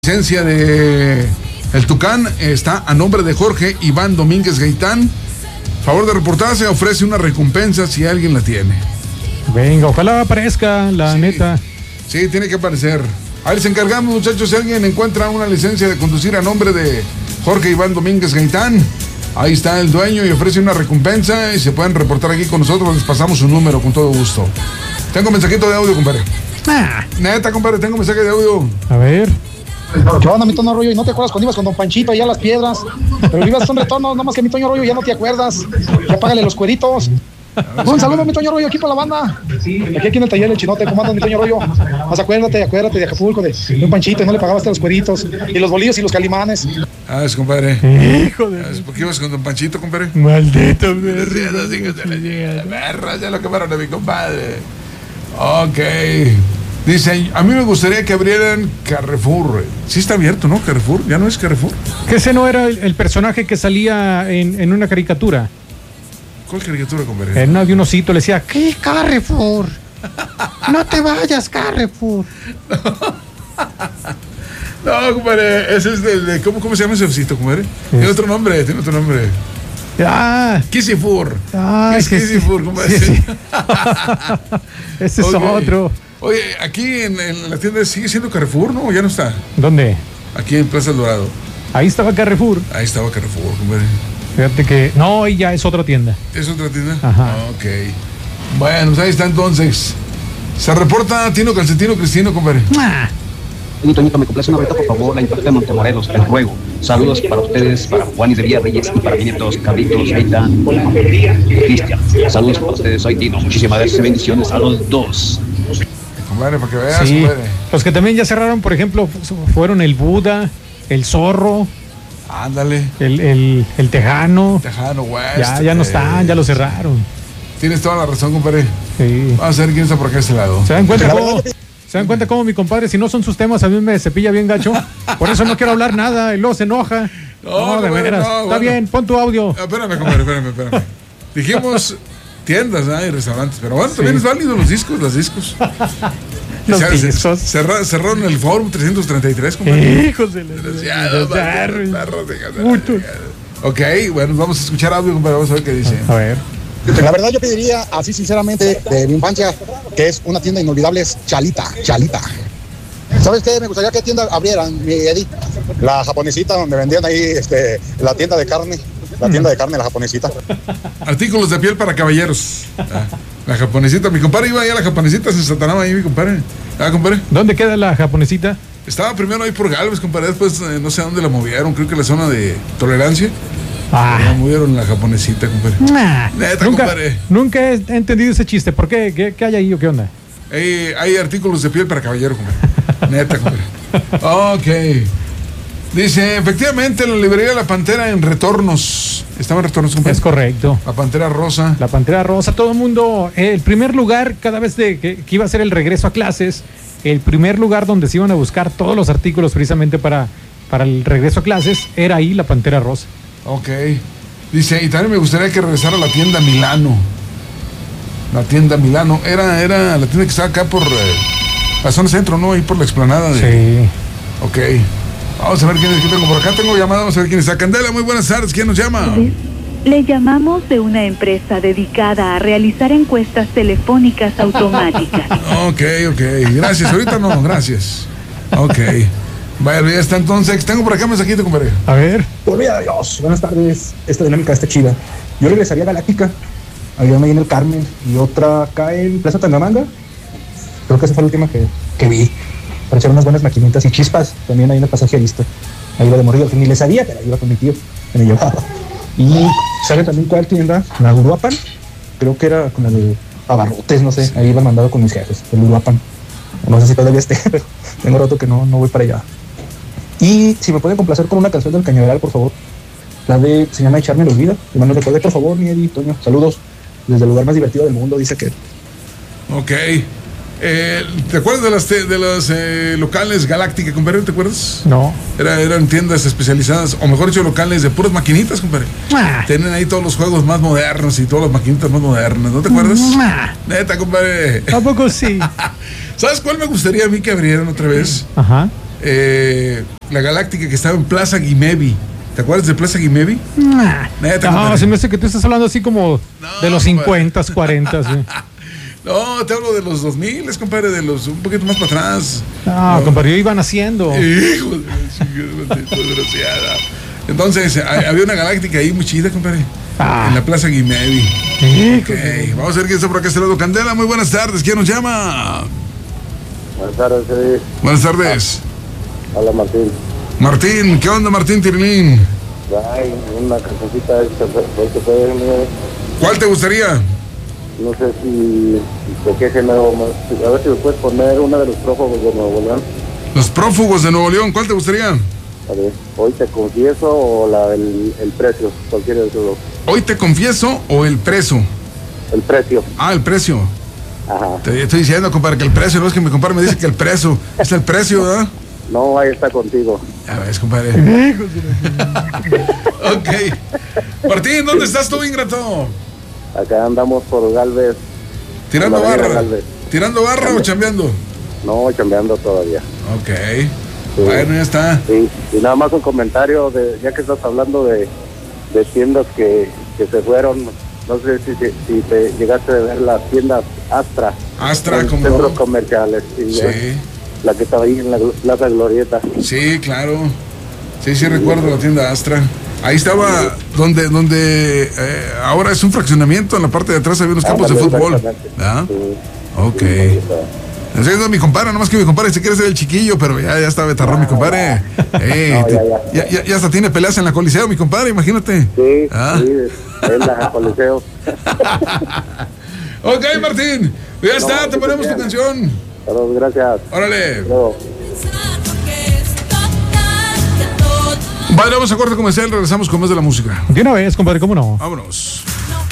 Licencia de el Tucán está a nombre de Jorge Iván Domínguez Gaitán. Favor de reportarse, ofrece una recompensa si alguien la tiene. Venga, ojalá aparezca, la neta. Sí, tiene que aparecer. Ahí les encargamos, muchachos, si alguien encuentra una licencia de conducir a nombre de Jorge Iván Domínguez Gaitán, ahí está el dueño y ofrece una recompensa y se pueden reportar aquí con nosotros, les pasamos su número con todo gusto. Tengo un mensajito de audio, compadre. Neta, compadre, tengo un mensaje de audio. A ver. ¿Qué onda, mi Toño Rollo? ¿Y no te acuerdas cuando ibas con Don Panchito allá a Las Piedras? Pero ibas con retorno, nada más que mi Toño Rollo ya no te acuerdas. Ya págale los cueritos. Un saludo, mi Toño Rollo, aquí para la banda. Aquí en el taller del Chinote, ¿cómo anda mi Toño Rollo? Más acuérdate de Acapulco, de un Panchito, y no le pagaste los cueritos, y los bolillos y los calimanes. Ah, es compadre. Hijo de... ¿Por qué ibas con Don Panchito, compadre? Maldito, Ya lo quemaron a mi compadre. Ok. Dice, a mí me gustaría que abrieran Carrefour. Sí está abierto, ¿no? Carrefour, ya no es Carrefour. Que ese no era el personaje que salía en una caricatura. ¿Cuál caricatura, compadre? En una de un osito le decía, ¿qué Carrefour? No te vayas, Carrefour. No, compadre, ese es de ¿cómo se llama ese osito, compadre? Tiene otro nombre. Kissifur. Es Kissifur, compadre. Sí. Ese es otro. Oye, aquí en la tienda sigue siendo Carrefour, ¿no? Ya no está. ¿Dónde? Aquí en Plaza El Dorado. Ahí estaba Carrefour. Ahí estaba Carrefour, compadre. Fíjate que... No, ahí ya es otra tienda. ¿Es otra tienda? Ajá. Ok. Bueno, pues ahí está entonces. Se reporta Tino Calcetino Cristino, compadre. Toñito, me complace una ahorita, por favor, la interpreta de Montemorelos, el ruego. Saludos para ustedes, para Juanis de Villarreyes y para mis nietos, Carlitos, Gaitán, Cristian. Saludos para ustedes, soy Tino. Muchísimas gracias, bendiciones a los dos. Compadre, para que veas, sí. compadre. Los que también ya cerraron, por ejemplo, fueron el Buda, el Zorro. Ándale. El Tejano. Tejano, güey. Ya no están, ya lo cerraron. Tienes toda la razón, compadre. Sí. Vamos a ver quién está por acá a este lado. ¿Se dan cuenta cómo mi compadre, si no son sus temas, a mí me cepilla bien gacho? Por eso no quiero hablar nada y luego se enoja. No, de veras. Está bien, pon tu audio. Espérame, compadre, espérame. Dijimos tiendas y restaurantes, pero bueno, también es válido los discos. Los discos. Cerraron el Forum 333, compadre. Hijos de la... Ok, bueno, vamos a escuchar audio, compadre, vamos a ver qué dice. A ver. La verdad yo pediría, así sinceramente, de mi infancia, que es una tienda inolvidable, es Chalita. ¿Sabes qué? Me gustaría que tienda abrieran, mi Eddie. La japonesita, donde vendían ahí la tienda de carne. La tienda de carne, la japonesita. Artículos de piel para caballeros. La japonesita. Mi compadre iba ahí a la japonesita, se satanaba ahí, mi compadre. Compadre. ¿Dónde queda la japonesita? Estaba primero ahí por Galvez, compadre. Después no sé a dónde la movieron. Creo que la zona de Tolerancia. La movieron la japonesita, compadre. Neta, compadre. Nunca he entendido ese chiste. ¿Por qué? ¿Qué hay ahí o qué onda? Hay artículos de piel para caballero, compadre. Neta, compadre. Ok. Dice, efectivamente, la librería La Pantera en Retornos. ¿Estaba en Retornos, compadre? Es correcto. La Pantera Rosa. La Pantera Rosa, todo el mundo. El primer lugar, cada vez que iba a ser el regreso a clases, el primer lugar donde se iban a buscar todos los artículos precisamente para el regreso a clases, era ahí La Pantera Rosa. Ok. Dice, y también me gustaría que regresara a la tienda Milano. La tienda Milano. Era la tienda que estaba acá por la zona centro, ¿no? Ahí por la explanada. Sí. Ok. Vamos a ver quién tengo por acá. Tengo llamada, vamos a ver quién está. Candela, muy buenas tardes. ¿Quién nos llama? Le llamamos de una empresa dedicada a realizar encuestas telefónicas automáticas. Ok. Gracias. Ahorita no, gracias. Ok. Vaya, ya está entonces. Tengo por acá un mensajito, compadre. A ver. Olvida Dios. Buenas tardes. Esta dinámica está chida. Yo regresaría a Galáctica. Había una ahí en el Carmen y otra acá en Plaza Tangamanga. Creo que esa fue la última que vi. Parecieron unas buenas maquinitas y chispas. También hay en el pasaje visto. Ahí iba de morrido, que ni le sabía, pero iba con mi tío, que me llevaba. Y ¿sabe también cuál tienda? La Uruapan. Creo que era con la de Abarrotes, no sé. Ahí iba mandado con mis jefes, el Uruapan. No sé si todavía esté, pero tengo rato que no voy para allá. Y si me pueden complacer con una canción del Cañaveral, por favor. La de, se llama Echarme el Olvido. Y me lo recordé, por favor, mi Eddie, Toño. Saludos desde el lugar más divertido del mundo, dice que. Ok. ¿Te acuerdas de las locales Galáctica, compadre? ¿Te acuerdas? No. Eran tiendas especializadas, o mejor dicho, locales de puras maquinitas, compadre. Tienen ahí todos los juegos más modernos y todas las maquinitas más modernas, ¿no te acuerdas? Neta, compadre. ¿A poco sí? ¿Sabes cuál me gustaría a mí que abrieran otra vez? Ajá. la Galáctica que estaba en Plaza Guimevi. ¿Te acuerdas de Plaza Guimevi? Neta, No, se me hace que tú estás hablando así como de los 50, 40. ¿Sí? No, te hablo de los 2000, compadre, de los un poquito más para atrás. No, compadre, yo iba naciendo. Hijo de la desgraciada. Entonces, había una Galáctica ahí muy chida, compadre. En la Plaza Guimevi. Ok, vamos a ver quién está por acá, este lado. Candela, muy buenas tardes. ¿Quién nos llama? Buenas tardes, sí. Buenas tardes. Hola, Martín. Martín, ¿qué onda, Martín Tirilín? Ay, una cancioncita ¿Cuál te gustaría? No sé si de qué género, a ver si me puedes poner una de los prófugos de Nuevo León. Los prófugos de Nuevo León, ¿cuál te gustaría? A ver, Hoy te confieso o la del el precio, cualquiera de esos dos. ¿Hoy te confieso o el preso? El precio. Ah, el precio. Ajá. Te estoy diciendo, compadre, que el precio, no es que mi compadre me dice que el precio, es el precio, ¿verdad? No, ahí está contigo. Ya ves, compadre. Ok. Martín, ¿dónde estás tú, ingrato? Acá andamos por Galvez. ¿Tirando barra? Galvez. ¿Tirando barra o chambeando? No, chambeando todavía. Ok. Sí. Bueno, ya está. Sí. Y nada más un comentario, ya que estás hablando de tiendas que se fueron. No sé si te llegaste a ver las tiendas Astra. Astra, como centros comerciales. Sí. La que estaba ahí en la Plaza Glorieta. Sí, claro. Sí, recuerdo la tienda Astra. Ahí estaba donde ahora es un fraccionamiento. En la parte de atrás había unos campos de fútbol. ¿Ah? Sí. Ok. Ese es mi compadre, nomás que mi compadre se quiere ser el chiquillo, pero ya está betarrón mi compadre. Ya hasta tiene peleas en la Coliseo, mi compadre, imagínate. Sí, en la Coliseo. Ok, Martín, ya está, te ponemos tu canción. Saludos, gracias. Órale. Luego. Vale, vamos a corte comercial, regresamos con más de la música. De una vez, compadre, ¿cómo no? Vámonos.